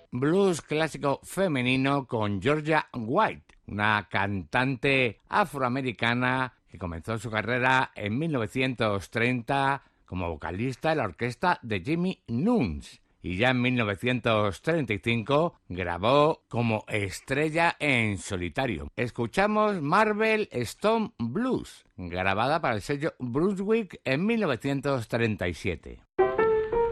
blues clásico femenino con Georgia White, una cantante afroamericana que comenzó su carrera en 1930 como vocalista de la orquesta de Jimmy Nunes y ya en 1935 grabó como estrella en solitario. Escuchamos Marble Stone Blues, grabada para el sello Brunswick en 1937.